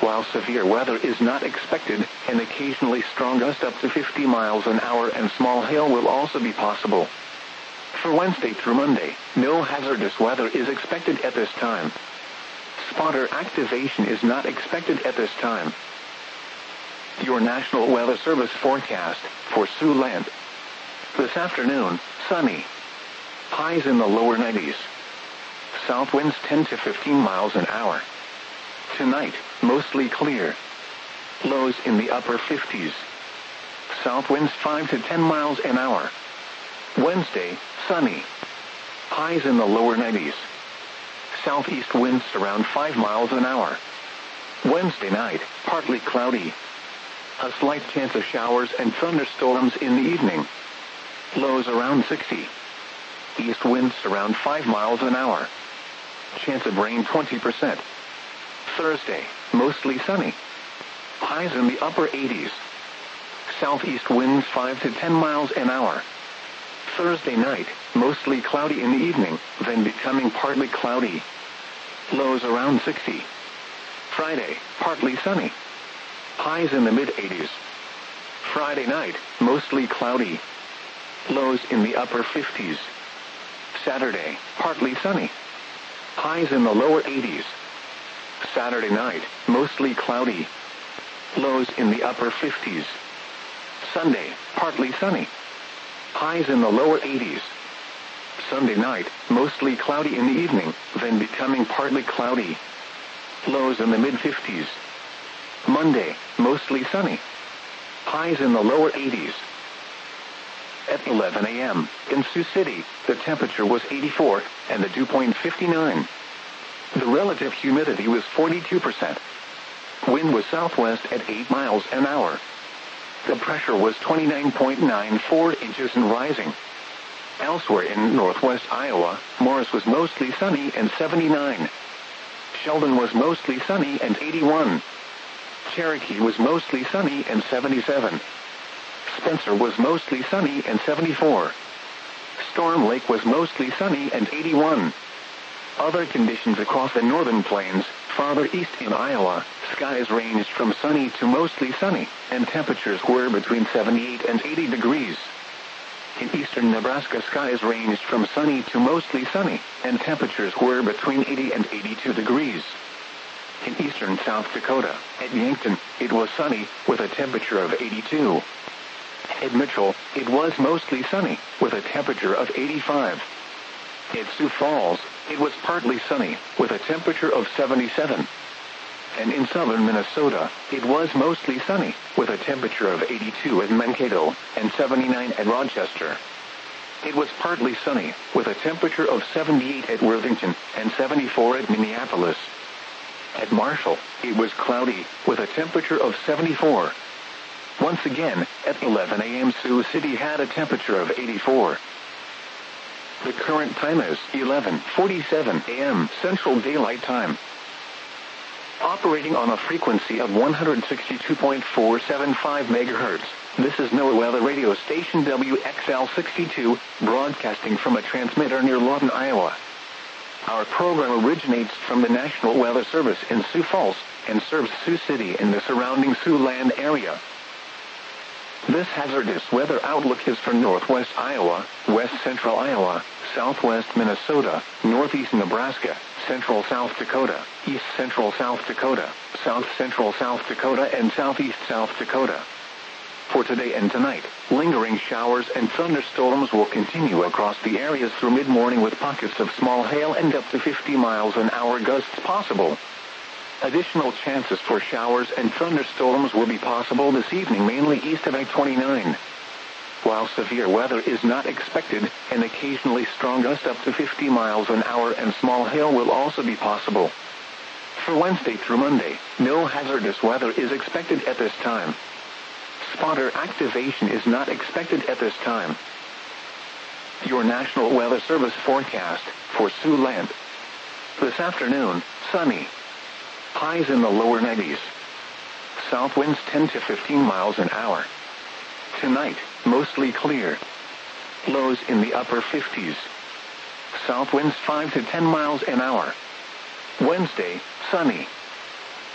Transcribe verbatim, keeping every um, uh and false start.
while severe weather is not expected, an occasionally strong gust up to fifty miles an hour and small hail will also be possible. For Wednesday through Monday, no hazardous weather is expected at this time. Spotter activation is not expected at this time. Your National Weather Service forecast for Siouxland. This afternoon, sunny. Highs in the lower nineties. South winds ten to fifteen miles an hour. Tonight, mostly clear. Lows in the upper fifties. South winds five to ten miles an hour. Wednesday, sunny. Highs in the lower nineties. Southeast winds around five miles an hour. Wednesday night, partly cloudy. A slight chance of showers and thunderstorms in the evening. Lows around sixty. East winds around five miles an hour. Chance of rain twenty percent. Thursday, mostly sunny. Highs in the upper eighties. Southeast winds five to ten miles an hour. Thursday night, mostly cloudy in the evening, then becoming partly cloudy. Lows around sixty. Friday, partly sunny. Highs in the mid-eighties. Friday night, mostly cloudy. Lows in the upper fifties. Saturday, partly sunny. Highs in the lower eighties. Saturday night, mostly cloudy. Lows in the upper fifties. Sunday, partly sunny. Highs in the lower eighties. Sunday night, mostly cloudy in the evening, then becoming partly cloudy. Lows in the mid-fifties. Monday, mostly sunny. Highs in the lower eighties. At eleven a m in Sioux City, the temperature was eighty-four, and the dew point fifty-nine. The relative humidity was forty-two percent. Wind was southwest at eight miles an hour. The pressure was twenty-nine point nine four inches and rising. Elsewhere in northwest Iowa, Morris was mostly sunny and seventy-nine. Sheldon was mostly sunny and eighty-one. Cherokee was mostly sunny and seventy-seven. Spencer was mostly sunny and seventy-four. Storm Lake was mostly sunny and eighty-one. Other conditions across the northern plains, farther east in Iowa, skies ranged from sunny to mostly sunny, and temperatures were between seventy-eight and eighty degrees. In eastern Nebraska, skies ranged from sunny to mostly sunny, and temperatures were between eighty and eighty-two degrees. In eastern South Dakota, at Yankton, it was sunny, with a temperature of eighty-two. At Mitchell, it was mostly sunny, with a temperature of eighty-five. At Sioux Falls, it was partly sunny, with a temperature of seventy-seven. And in southern Minnesota, it was mostly sunny, with a temperature of eighty-two at Mankato, and seventy-nine at Rochester. It was partly sunny, with a temperature of seventy-eight at Worthington, and seventy-four at Minneapolis. At Marshall, it was cloudy, with a temperature of seventy-four. Once again, at eleven a m Sioux City had a temperature of eighty-four. The current time is eleven forty-seven a m Central Daylight Time. Operating on a frequency of one hundred sixty-two point four seven five megahertz, this is NOAA Weather Radio Station W X L sixty-two, broadcasting from a transmitter near Lawton, Iowa. Our program originates from the National Weather Service in Sioux Falls, and serves Sioux City and the surrounding Siouxland area. This hazardous weather outlook is for northwest Iowa, west central Iowa, southwest Minnesota, northeast Nebraska, central South Dakota, east central South Dakota, south central South Dakota, and southeast South Dakota. For today and tonight, lingering showers and thunderstorms will continue across the areas through mid-morning with pockets of small hail and up to fifty miles an hour gusts possible. Additional chances for showers and thunderstorms will be possible this evening mainly east of I twenty-nine. While severe weather is not expected, an occasionally strong gust up to fifty miles an hour and small hail will also be possible. For Wednesday through Monday, no hazardous weather is expected at this time. Spotter activation is not expected at this time. Your National Weather Service forecast for Siouxland. This afternoon, sunny. Highs in the lower nineties. South winds ten to fifteen miles an hour. Tonight, mostly clear. Lows in the upper fifties. South winds five to ten miles an hour. Wednesday, sunny.